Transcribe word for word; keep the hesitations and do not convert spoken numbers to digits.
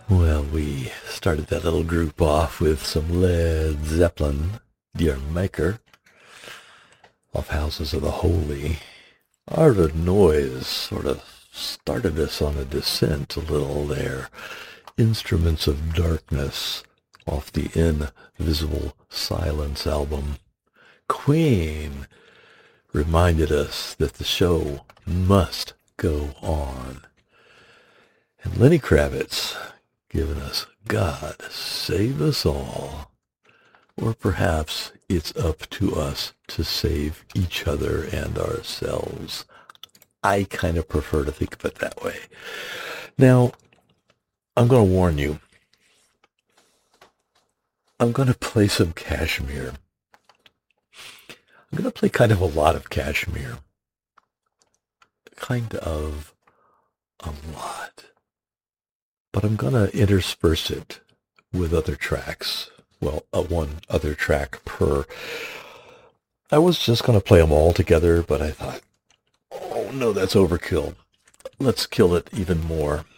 Well, we started that little group off with some Led Zeppelin, Dear Maker, off Houses of the Holy. Art of Noise sort of started us on a descent a little there. Instruments of Darkness off the Invisible Silence album. Queen reminded us that the show must go on. And Lenny Kravitz giving us God Save Us All. Or perhaps it's up to us to save each other and ourselves. I kind of prefer to think of it that way. Now, I'm going to warn you. I'm going to play some Kashmir. I'm going to play kind of a lot of Kashmir. Kind of a lot. But I'm going to intersperse it with other tracks. Well, uh, one other track per. I was just going to play them all together, but I thought, oh no, that's overkill. Let's kill it even more.